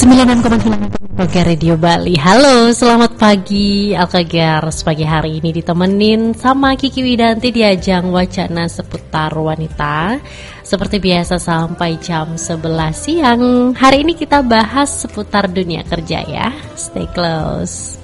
96,9 Oke Radio Bali. Halo, selamat pagi Alkagers. Pagi hari ini ditemenin sama Kiki Widanti di ajang wacana seputar wanita. Seperti biasa sampai jam 11 siang. Hari ini kita bahas seputar dunia kerja ya. Stay close.